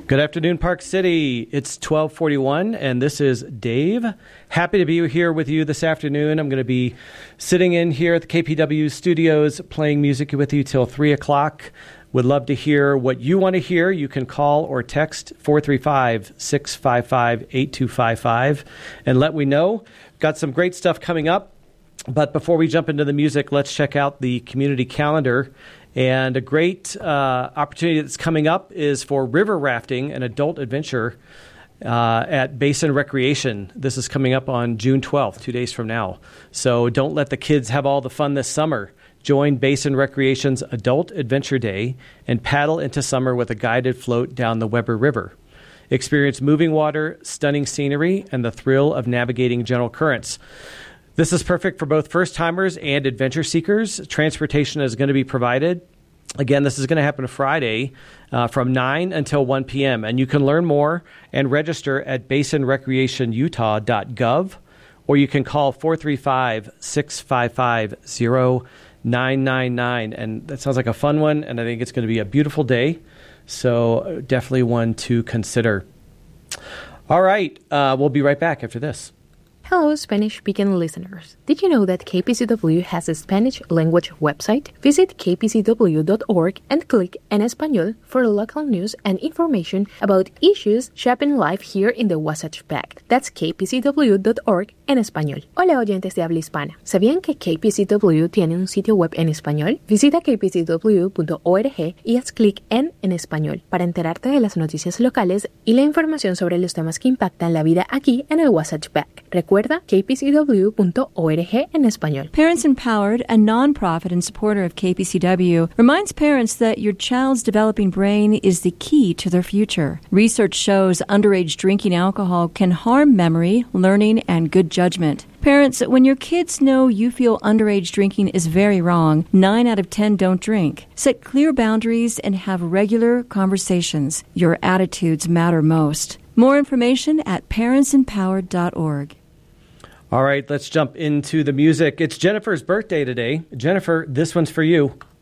Good afternoon, Park City. It's 12:41, and this is Dave. Happy to be here with you this afternoon. I'm going to be sitting in here at the KPW studios playing music with you till 3 o'clock. Would love to hear what you want to hear. You can call or text 435-655-8255 and let me know. Got some great stuff coming up. But before we jump into the music, let's check out the community calendar. And a great opportunity that's coming up is for river rafting, an adult adventure at Basin Recreation. This is coming up on June 12th, 2 days from now. So don't let the kids have all the fun this summer. Join Basin Recreation's Adult Adventure Day and paddle into summer with a guided float down the Weber River. Experience moving water, stunning scenery, and the thrill of navigating gentle currents. This is perfect for both first-timers and adventure seekers. Transportation is going to be provided. Again, this is going to happen Friday from 9 until 1 p.m. And you can learn more and register at basinrecreationutah.gov, or you can call 435-655-0999. And that sounds like a fun one, and I think it's going to be a beautiful day. So definitely one to consider. All right, we'll be right back after this. Hello, Spanish-speaking listeners. Did you know that KPCW has a Spanish language website? Visit kpcw.org and click En Español for local news and information about issues shaping life here in the Wasatch Back. That's kpcw.org en español. Hola, oyentes de habla hispana. ¿Sabían que KPCW tiene un sitio web en español? Visita kpcw.org y haz clic en español para enterarte de las noticias locales y la información sobre los temas que impactan la vida aquí en el Wasatch Back. Recuerda kpcw.org en español. Parents Empowered, a nonprofit and supporter of KPCW, reminds parents that your child's developing brain is the key to their future. Research shows underage drinking alcohol can harm memory, learning, and good judgment. Parents, when your kids know you feel underage drinking is very wrong, 9 out of 10 don't drink. Set clear boundaries and have regular conversations. Your attitudes matter most. More information at parentsempowered.org. All right, let's jump into the music. It's Jennifer's birthday today. Jennifer, this one's for you.